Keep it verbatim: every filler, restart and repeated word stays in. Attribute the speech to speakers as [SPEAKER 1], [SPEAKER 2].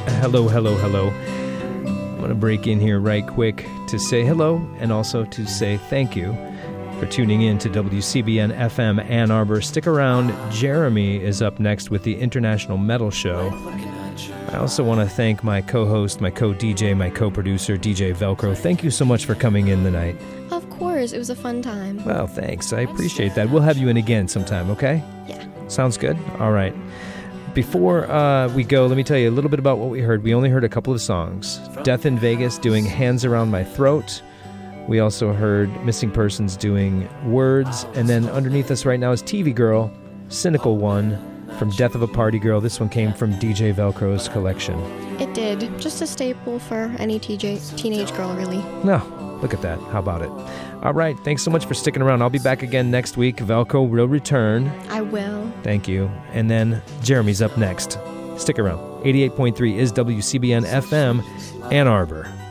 [SPEAKER 1] Hello, hello, hello. I'm going to break in here right quick to say hello and also to say thank you for tuning in to W C B N F M Ann Arbor. Stick around. Jeremy is up next with the International Metal Show. I also want to thank my co-host, my co-D J, my co-producer, D J Velcro. Thank you so much for coming in tonight.
[SPEAKER 2] Of course. It was a fun time.
[SPEAKER 1] Well, thanks. I appreciate that. We'll have you in again sometime, okay?
[SPEAKER 2] Yeah.
[SPEAKER 1] Sounds good? All right. Before uh, we go, let me tell you a little bit about what we heard. We only heard a couple of songs. Death in Vegas doing Hands Around My Throat. We also heard Missing Persons doing Words. And then underneath us right now is T V Girl, Cynical One, from Death of a Party Girl. This one came from D J Velcro's collection.
[SPEAKER 2] It did. Just a staple for any T J, teenage girl, really.
[SPEAKER 1] No, look at that. How about it? All right. Thanks so much for sticking around. I'll be back again next week. Velcro will return.
[SPEAKER 2] I will.
[SPEAKER 1] Thank you. And then Jeremy's up next. Stick around. eighty-eight point three is W C B N F M, Ann Arbor.